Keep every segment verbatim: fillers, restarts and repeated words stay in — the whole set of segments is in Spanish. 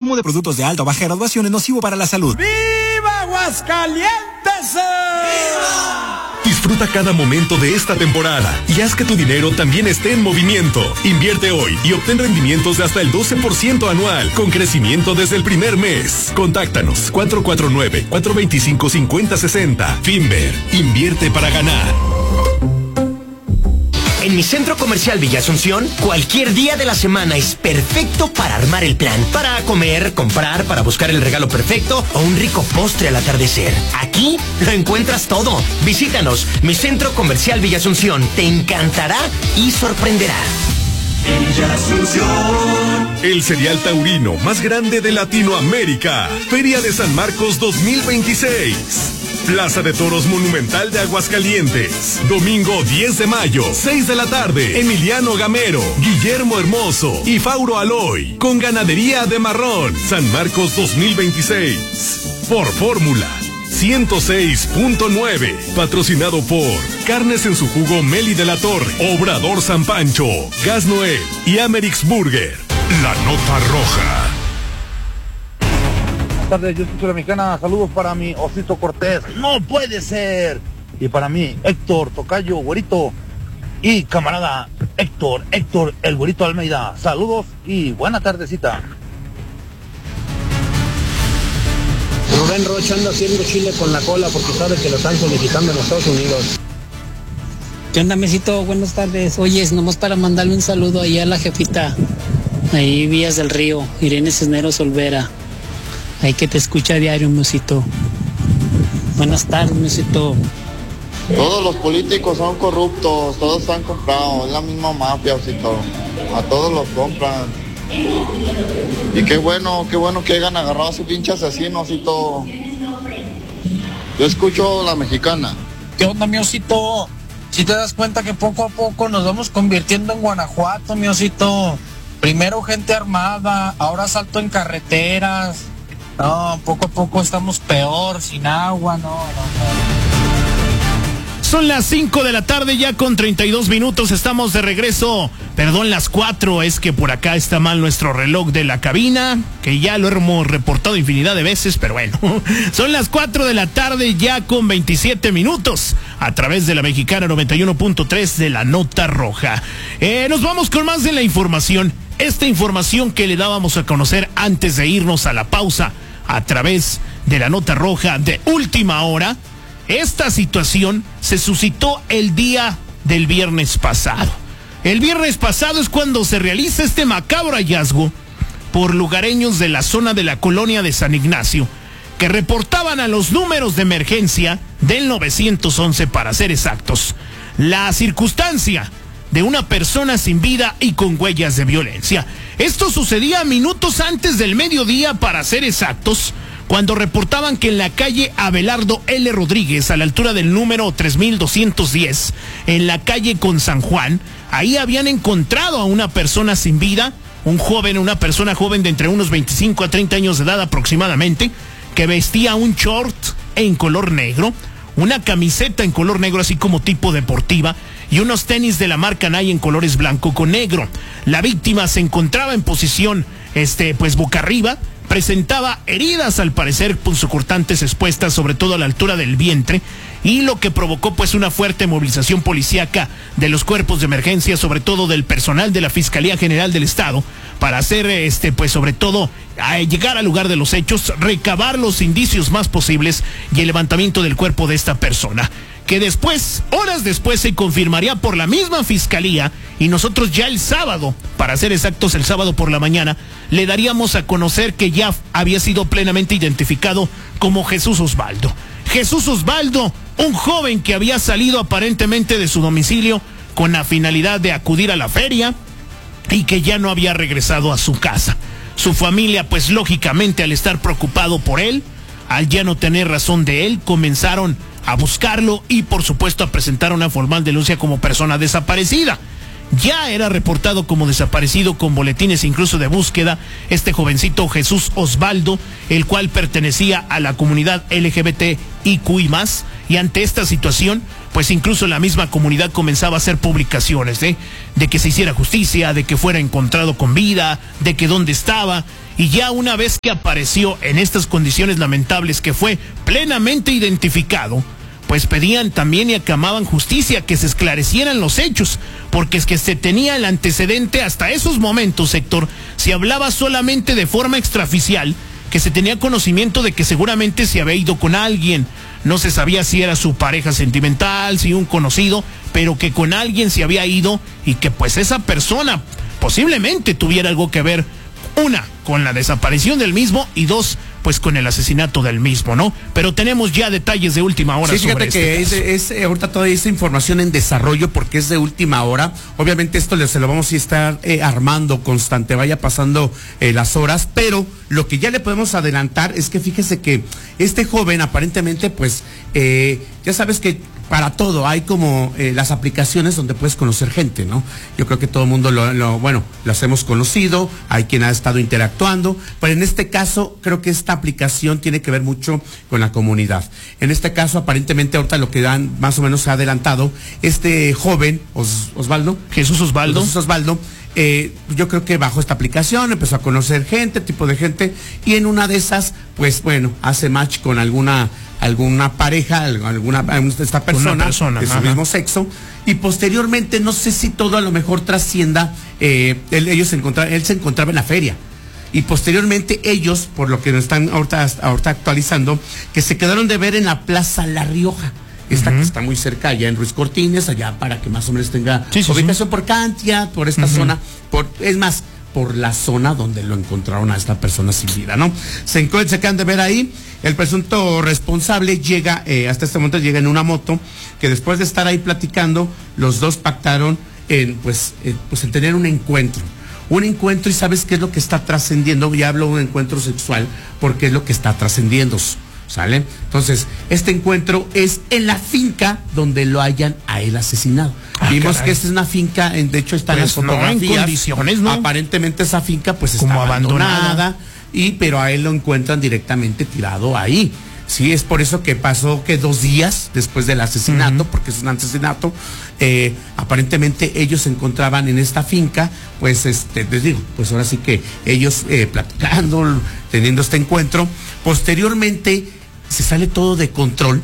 consumo de productos de alta o baja graduación es nocivo para la salud. ¡Viva Aguascalientes! ¡Viva! Disfruta cada momento de esta temporada y haz que tu dinero también esté en movimiento. Invierte hoy y obtén rendimientos de hasta el doce por ciento anual, con crecimiento desde el primer mes. Contáctanos cuatro cuatro nueve, cuatro dos cinco, cinco cero seis cero. Finver, invierte para ganar. En mi centro comercial Villa Asunción, cualquier día de la semana es perfecto para armar el plan. Para comer, comprar, para buscar el regalo perfecto o un rico postre al atardecer. Aquí lo encuentras todo. Visítanos, mi centro comercial Villa Asunción. Te encantará y sorprenderá. Villa Asunción. El cereal taurino más grande de Latinoamérica. Feria de San Marcos dos mil veintiséis. Plaza de Toros Monumental de Aguascalientes. Domingo diez de mayo, seis de la tarde. Emiliano Gamero, Guillermo Hermoso y Fauro Aloy. Con ganadería de marrón. San Marcos dos mil veintiséis. Por Fórmula ciento seis punto nueve. Patrocinado por Carnes en su Jugo Meli de la Torre, Obrador San Pancho, Gas Noel y Amerix Burger. La Nota Roja. Buenas tardes, yo soy la mexicana. Saludos para mi Osito Cortés. ¡No puede ser! Y para mí, Héctor Tocayo, güerito. Y camarada Héctor, Héctor, el güerito Almeida. Saludos y buena tardecita. Rubén Rocha anda haciendo chile con la cola porque sabe que lo están solicitando en Estados Unidos. ¿Qué onda, Mesito? Buenas tardes. Oye, es nomás para mandarle un saludo ahí a la jefita. Ahí Vías del Río, Irene Cisneros Olvera. Ahí que te escucha a diario, Mesito. Buenas tardes, Mesito. Todos los políticos son corruptos, todos están comprados, es la misma mafia, Osito. A todos los compran. Y qué bueno, qué bueno que hayan agarrado a ese pinche asesino, Osito. Yo escucho la mexicana. ¿Qué onda, mi Osito? Si te das cuenta que poco a poco nos vamos convirtiendo en Guanajuato, mi Osito. Primero gente armada, ahora asalto en carreteras. No, poco a poco estamos peor, sin agua, no, no, no. Son las cinco de la tarde ya con treinta y dos minutos, estamos de regreso. Perdón, las cuatro, es que por acá está mal nuestro reloj de la cabina, que ya lo hemos reportado infinidad de veces, pero bueno. Son las cuatro de la tarde ya con veintisiete minutos, a través de la Mexicana noventa y uno punto tres de la Nota Roja. Eh, nos vamos con más de la información. Esta información que le dábamos a conocer antes de irnos a la pausa, a través de la Nota Roja de última hora. Esta situación se suscitó el día del viernes pasado. El viernes pasado es cuando se realiza este macabro hallazgo por lugareños de la zona de la colonia de San Ignacio, que reportaban a los números de emergencia del nueve once para ser exactos, la circunstancia de una persona sin vida y con huellas de violencia. Esto sucedía minutos antes del mediodía, para ser exactos, cuando reportaban que en la calle Abelardo L. Rodríguez, a la altura del número tres mil doscientos diez, en la calle con San Juan, ahí habían encontrado a una persona sin vida, un joven, una persona joven de entre unos veinticinco a treinta años de edad aproximadamente, que vestía un short en color negro, una camiseta en color negro así como tipo deportiva, y unos tenis de la marca Nike en colores blanco con negro. La víctima se encontraba en posición, este, pues boca arriba, presentaba heridas al parecer punzocortantes expuestas sobre todo a la altura del vientre, y lo que provocó pues una fuerte movilización policíaca de los cuerpos de emergencia, sobre todo del personal de la Fiscalía General del Estado, para hacer este pues sobre todo a llegar al lugar de los hechos, recabar los indicios más posibles y el levantamiento del cuerpo de esta persona, que después, horas después, se confirmaría por la misma Fiscalía, y nosotros ya el sábado, para ser exactos el sábado por la mañana, le daríamos a conocer que ya había sido plenamente identificado como Jesús Osvaldo. Jesús Osvaldo, un joven que había salido aparentemente de su domicilio con la finalidad de acudir a la feria y que ya no había regresado a su casa. Su familia, pues lógicamente, al estar preocupado por él, al ya no tener razón de él, comenzaron a buscarlo y por supuesto a presentar una formal denuncia como persona desaparecida. Ya era reportado como desaparecido con boletines incluso de búsqueda este jovencito Jesús Osvaldo, el cual pertenecía a la comunidad L G B T I Q y más, y ante esta situación pues incluso la misma comunidad comenzaba a hacer publicaciones de, de que se hiciera justicia, de que fuera encontrado con vida, de que dónde estaba, Y ya una vez que apareció en estas condiciones lamentables, que fue plenamente identificado, pues pedían también y aclamaban justicia, que se esclarecieran los hechos, porque es que se tenía el antecedente hasta esos momentos, Héctor, se hablaba solamente de forma extraoficial, que se tenía conocimiento de que seguramente se había ido con alguien, no se sabía si era su pareja sentimental, si un conocido, pero que con alguien se había ido y que pues esa persona posiblemente tuviera algo que ver, una, con la desaparición del mismo y dos, pues con el asesinato del mismo, ¿no? Pero tenemos ya detalles de última hora. Sí, fíjate sobre que este es, es ahorita toda esta información en desarrollo porque es de última hora. Obviamente esto le, se lo vamos a estar eh, armando constante, vaya pasando eh, las horas, pero lo que ya le podemos adelantar es que fíjese que este joven aparentemente, pues, eh, ya sabes que para todo hay como eh, las aplicaciones donde puedes conocer gente, ¿no? Yo creo que todo el mundo lo, lo, bueno, las hemos conocido, hay quien ha estado interactuando, pero en este caso creo que esta aplicación tiene que ver mucho con la comunidad. En este caso, aparentemente, ahorita lo que dan más o menos se ha adelantado, este joven, Os, Osvaldo. Jesús Osvaldo. Jesús Osvaldo. Eh, yo creo que bajo esta aplicación empezó a conocer gente, tipo de gente, y en una de esas, pues bueno, hace match con alguna alguna pareja, alguna esta persona, persona de su ajá. mismo sexo, y posteriormente no sé si todo a lo mejor trascienda, eh, él, ellos se encontraban, él se encontraba en la feria. Y posteriormente ellos, por lo que nos están ahorita, ahorita actualizando, que se quedaron de ver en la Plaza La Rioja. Esta uh-huh. que está muy cerca, allá en Ruiz Cortines, allá para que más o menos tenga sí, sí, ubicación sí. por Cantia, por esta uh-huh. zona, por es más, por la zona donde lo encontraron a esta persona sin vida, ¿no? Se, se quedan de ver ahí, el presunto responsable llega, eh, hasta este momento llega en una moto, que después de estar ahí platicando, los dos pactaron en, pues, eh, pues en tener un encuentro. Un encuentro, y ¿sabes qué es lo que está trascendiendo? Ya hablo de un encuentro sexual, porque es lo que está trascendiendo, ¿sale? Entonces, este encuentro es en la finca donde lo hayan a él asesinado. Ah, Vimos caray. que esta es una finca, en, de hecho está pues en las fotografías. No en condiciones, ¿no? Aparentemente esa finca pues está como abandonada, abandonada, y pero a él lo encuentran directamente tirado ahí. Sí, es por eso que pasó que dos días después del asesinato, uh-huh. porque es un asesinato, eh, aparentemente ellos se encontraban en esta finca, pues este, les digo, pues ahora sí que ellos eh, platicando, teniendo este encuentro, posteriormente se sale todo de control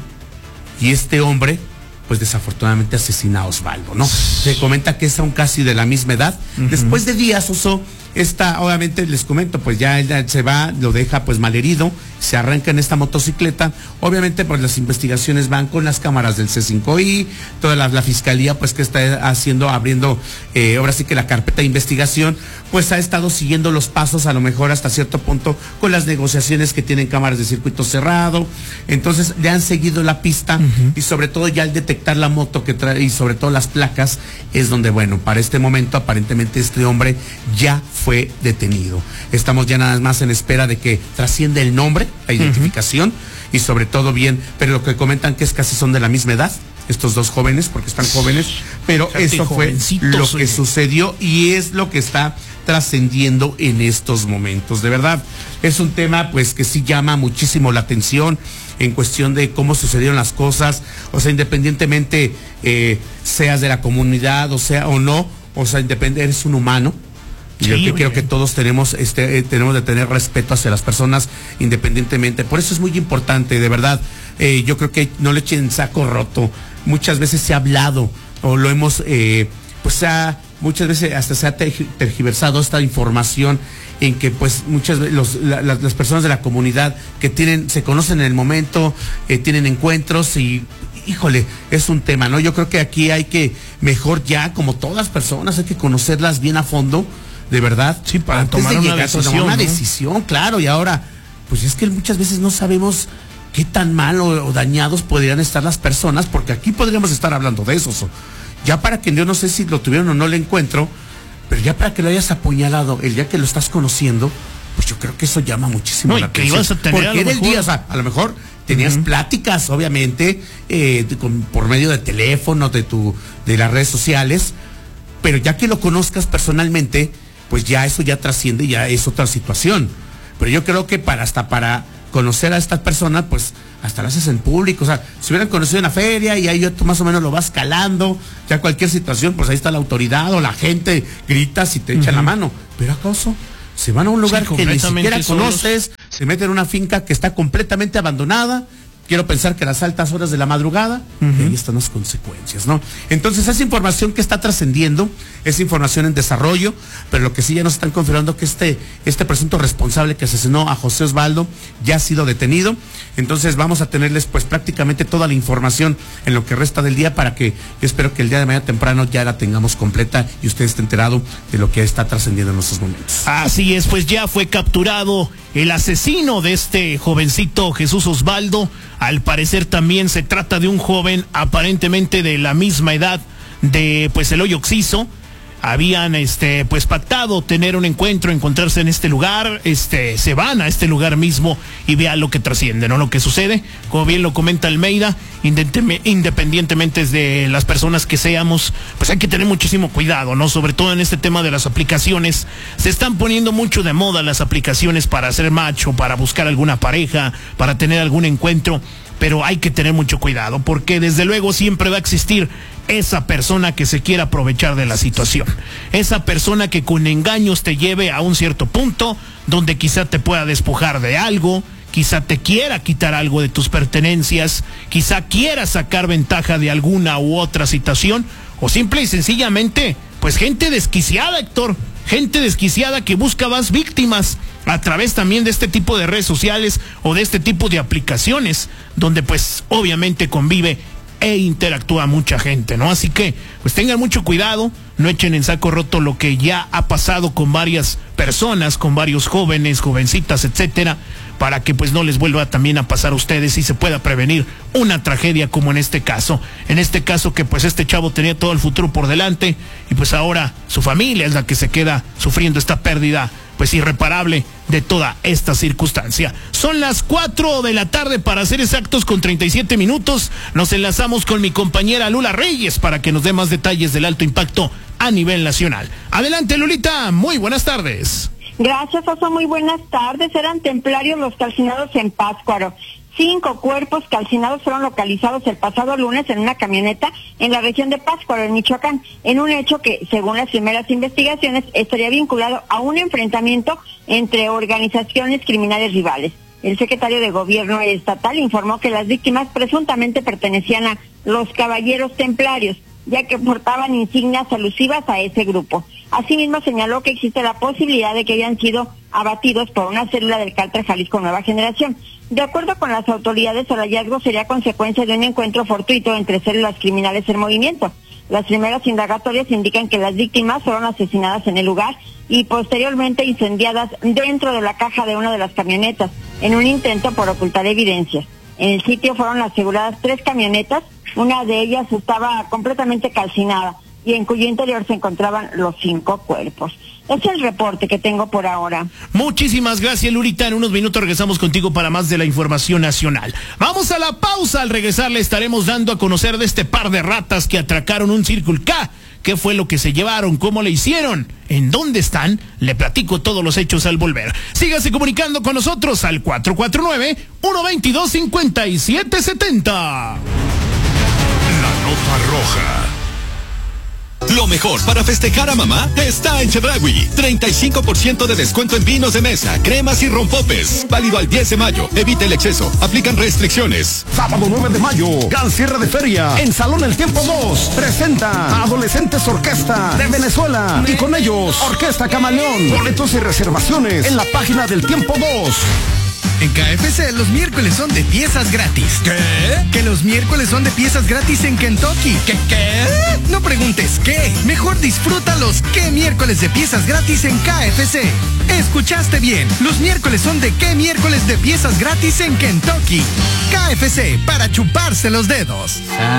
y este hombre, pues desafortunadamente asesina a Osvaldo, ¿no? Se comenta que son casi de la misma edad. Uh-huh. Después de días, Oso, esta, obviamente les comento, pues ya él se va, lo deja pues malherido, se arranca en esta motocicleta. Obviamente pues las investigaciones van con las cámaras del C cinco I, toda la, la fiscalía pues que está haciendo, abriendo, eh, ahora sí que la carpeta de investigación, pues ha estado siguiendo los pasos a lo mejor hasta cierto punto con las negociaciones que tienen cámaras de circuito cerrado. Entonces le han seguido la pista uh-huh. y sobre todo ya al detectar la moto que trae y sobre todo las placas, es donde bueno, para este momento aparentemente este hombre ya fue detenido. Estamos ya nada más en espera de que trascienda el nombre, la identificación uh-huh. y sobre todo bien, pero lo que comentan que es casi son de la misma edad, estos dos jóvenes, porque están jóvenes, pero eso fue lo que sucedió y es lo que está trascendiendo en estos momentos. De verdad, es un tema pues que sí llama muchísimo la atención en cuestión de cómo sucedieron las cosas, o sea, independientemente eh, seas de la comunidad, o sea, o no, o sea, independientemente, eres un humano. Sí, yo que creo que todos tenemos este eh, tenemos de tener respeto hacia las personas independientemente. Por eso es muy importante, de verdad. Eh, yo creo que no le echen saco roto. Muchas veces se ha hablado o lo hemos, eh, pues ha, muchas veces hasta se ha tergiversado esta información en que pues muchas veces los, la, la, las personas de la comunidad que tienen, se conocen en el momento, eh, tienen encuentros y híjole, es un tema, ¿no? Yo creo que aquí hay que mejor ya, como todas las personas, hay que conocerlas bien a fondo. De verdad, sí, para antes tomar de una llegar, decisión, una ¿no? decisión, claro, y ahora, pues es que muchas veces no sabemos qué tan mal o, o dañados podrían estar las personas, porque aquí podríamos estar hablando de eso, so. Ya para que yo no sé si lo tuvieron o no le encuentro, pero ya para que lo hayas apuñalado, el día que lo estás conociendo, pues yo creo que eso llama muchísimo no, la que atención. Ibas a tener porque era el día, o sea, a lo mejor tenías uh-huh. pláticas, obviamente, eh, de, con, por medio de teléfono, de tu, de las redes sociales, pero ya que lo conozcas personalmente, pues ya eso ya trasciende, ya es otra situación. Pero yo creo que para hasta para conocer a esta persona, pues hasta lo haces en público. O sea, si hubieran conocido en la feria y ahí tú más o menos lo vas calando, ya cualquier situación, pues ahí está la autoridad o la gente, gritas y te echan uh-huh. la mano. Pero acaso, Se van a un lugar Sí, que ni siquiera solos. conoces, se meten en una finca que está completamente abandonada. Quiero pensar que a las altas horas de la madrugada, uh-huh. y ahí están las consecuencias, ¿no? Entonces, esa información que está trascendiendo, es información en desarrollo, pero lo que sí ya nos están confirmando que este, este presunto responsable que asesinó a José Osvaldo ya ha sido detenido. Entonces, vamos a tenerles, pues, prácticamente toda la información en lo que resta del día para que, yo espero que el día de mañana temprano ya la tengamos completa y usted esté enterado de lo que está trascendiendo en estos momentos. Así es, pues ya fue capturado el asesino de este jovencito Jesús Osvaldo. Al parecer también se trata de un joven aparentemente de la misma edad de pues el hoyo Oxiso. Habían este pues pactado tener un encuentro, encontrarse en este lugar, este se van a este lugar mismo y vean lo que trasciende, ¿no? Lo que sucede, como bien lo comenta Almeida, independientemente de las personas que seamos, pues hay que tener muchísimo cuidado, ¿no? Sobre todo en este tema de las aplicaciones. Se están poniendo mucho de moda las aplicaciones para hacer match o para buscar alguna pareja, para tener algún encuentro, pero hay que tener mucho cuidado porque desde luego siempre va a existir esa persona que se quiera aprovechar de la situación, esa persona que con engaños te lleve a un cierto punto donde quizá te pueda despojar de algo, quizá te quiera quitar algo de tus pertenencias, quizá quiera sacar ventaja de alguna u otra situación, o simple y sencillamente, pues gente desquiciada, Héctor, gente desquiciada que busca más víctimas a través también de este tipo de redes sociales o de este tipo de aplicaciones, donde pues obviamente convive e interactúa mucha gente, ¿no? Así que, pues tengan mucho cuidado, no echen en saco roto lo que ya ha pasado con varias personas, con varios jóvenes, jovencitas, etcétera, para que pues no les vuelva también a pasar a ustedes y se pueda prevenir una tragedia como en este caso. En este caso que pues este chavo tenía todo el futuro por delante y pues ahora su familia es la que se queda sufriendo esta pérdida pues irreparable de toda esta circunstancia. Son las cuatro de la tarde para ser exactos con treinta y siete minutos. Nos enlazamos con mi compañera Lula Reyes para que nos dé más detalles del alto impacto a nivel nacional. Adelante, Lulita, muy buenas tardes. Gracias, Oso, muy buenas tardes. Eran templarios los calcinados en Pátzcuaro. Cinco cuerpos calcinados fueron localizados el pasado lunes en una camioneta en la región de Pátzcuaro, en Michoacán, en un hecho que, según las primeras investigaciones, estaría vinculado a un enfrentamiento entre organizaciones criminales rivales. El secretario de Gobierno estatal informó que las víctimas presuntamente pertenecían a los Caballeros Templarios, ya que portaban insignias alusivas a ese grupo. Asimismo, señaló que existe la posibilidad de que hayan sido abatidos por una célula del Cártel Jalisco Nueva Generación. De acuerdo con las autoridades, el hallazgo sería consecuencia de un encuentro fortuito entre células criminales en movimiento. Las primeras indagatorias indican que las víctimas fueron asesinadas en el lugar y posteriormente incendiadas dentro de la caja de una de las camionetas, en un intento por ocultar evidencias. En el sitio fueron aseguradas tres camionetas, una de ellas estaba completamente calcinada y en cuyo interior se encontraban los cinco cuerpos. Es el reporte que tengo por ahora. Muchísimas gracias, Lurita. En unos minutos regresamos contigo para más de la información nacional. Vamos a la pausa. Al regresar le estaremos dando a conocer de este par de ratas que atracaron un Circle K. ¿Qué fue lo que se llevaron? ¿Cómo le hicieron? ¿En dónde están? Le platico todos los hechos al volver. Sígase comunicando con nosotros al cuatro cuatro nueve, uno dos dos, cinco siete siete cero. La nota roja. Lo mejor para festejar a mamá está en Chedraui. treinta y cinco por ciento de descuento en vinos de mesa, cremas y rompopes. Válido al diez de mayo. Evite el exceso. Aplican restricciones. Sábado nueve de mayo. Gran cierre de feria. En Salón El Tiempo dos. Presenta a Adolescentes Orquesta de Venezuela. Y con ellos, Orquesta Camaleón. Boletos y reservaciones en la página del Tiempo dos. En K F C los miércoles son de piezas gratis. ¿Qué? Que los miércoles son de piezas gratis en Kentucky. ¿Qué qué? No preguntes qué. Mejor disfruta los qué miércoles de piezas gratis en K F C. Escuchaste bien. Los miércoles son de qué miércoles de piezas gratis en Kentucky. K F C para chuparse los dedos.